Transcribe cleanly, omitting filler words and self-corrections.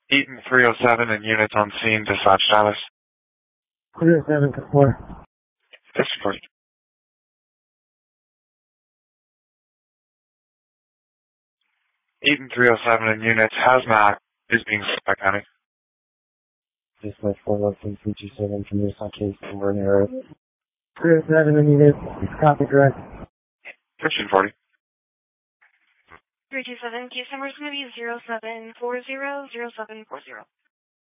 Eaton 307 and units on scene, dispatch status. 307 to 4. Dispatch. Eaton 307 and units, hazmat is being spec county. Dispatch 403-327 from this on case number and error. 307 and units, copy direct. 1540. 327, case number is going to be 07400740.